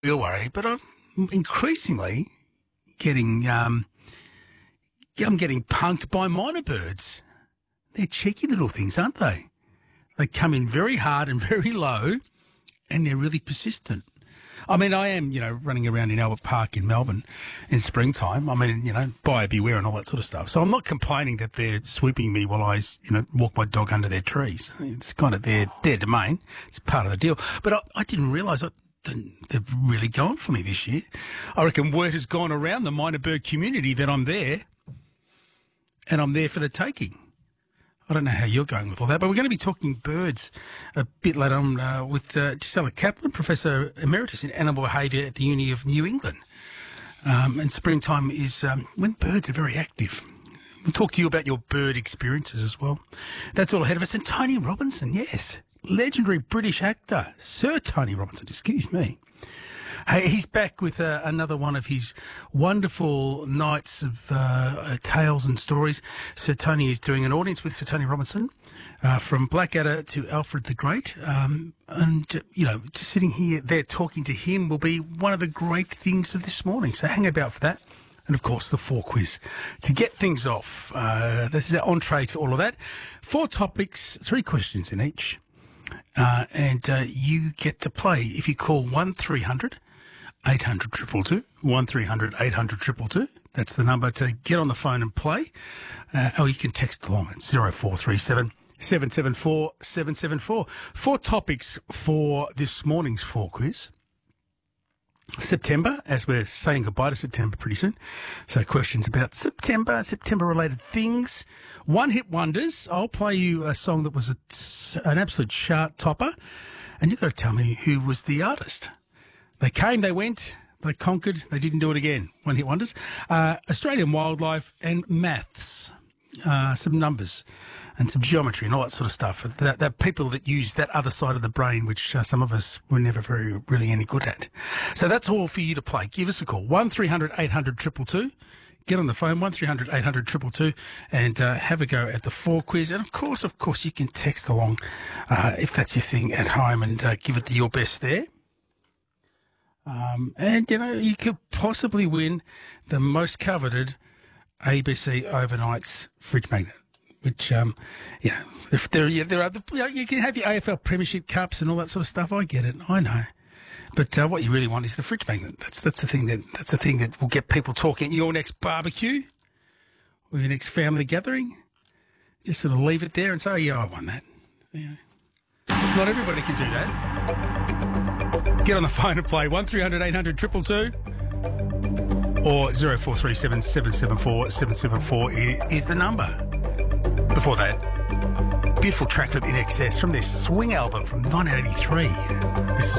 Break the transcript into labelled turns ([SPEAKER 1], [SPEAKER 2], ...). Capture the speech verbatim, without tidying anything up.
[SPEAKER 1] real worry, but I'm increasingly getting, um, I'm getting punked by minor birds. They're cheeky little things, aren't they? They come in very hard and very low, and they're really persistent. I mean, I am, you know, running around in Albert Park in Melbourne in springtime. I mean, you know, buyer beware and all that sort of stuff. So I'm not complaining that they're swooping me while I, you know, walk my dog under their trees. It's kind of their, their domain. It's part of the deal. But I, I didn't realise that they've really gone for me this year. I reckon word has gone around the minor bird community that I'm there, and I'm there for the taking. I don't know how you're going with all that, but we're going to be talking birds a bit later on uh, with uh, Gisela Kaplan, Professor Emeritus in Animal Behaviour at the Uni of New England. Um, and springtime is um, when birds are very active. We'll talk to you about your bird experiences as well. That's all ahead of us. And Tony Robinson, yes, legendary British actor, Sir Tony Robinson, excuse me. Hey, he's back with uh, another one of his wonderful nights of uh, tales and stories. Sir Tony is doing an audience with Sir Tony Robinson uh, from Blackadder to Alfred the Great. Um, and, uh, you know, just sitting here there talking to him will be one of the great things of this morning. So hang about for that. And, of course, the four quiz. To get things off, uh, this is our entree to all of that. Four topics, three questions in each. Uh, and uh, you get to play if you call one three hundred eight hundred two two two, one three hundred eight hundred two two two. That's the number to get on the phone and play. Uh, or you can text along at zero four three seven seven seven four seven seven four. Four topics for this morning's four quiz. September, as we're saying goodbye to September pretty soon. So questions about September, September-related things. One-hit wonders. I'll play you a song that was a, an absolute chart topper, and you've got to tell me who was the artist. They came, they went, they conquered, they didn't do it again. One-hit wonders. Uh, Australian wildlife and maths. Uh, some numbers and some geometry and all that sort of stuff. That, that people that use that other side of the brain, which uh, some of us were never very, really any good at. So that's all for you to play. Give us a call. one three hundred eight hundred two two two. Get on the phone, one three hundred eight hundred two two two, and uh, have a go at the four quiz. And, of course, of course, you can text along uh, if that's your thing at home and uh, give it your best there. Um, and, you know, you could possibly win the most coveted A B C Overnights fridge magnet, which, um, you know, if there, yeah, there are, the, you know, you can have your A F L Premiership Cups and all that sort of stuff. I get it. I know. But uh, what you really want is the fridge magnet. That's that's the thing that that's the thing that will get people talking at your next barbecue or your next family gathering. Just sort of leave it there and say, oh, yeah, I won that. Yeah. Not everybody can do that. Get on the phone and play one three hundred eight hundred two two two or zero four three seven seven seven four seven seven four is the number. Before that, beautiful track from I N X S from their Swing album from nineteen eighty-three. This is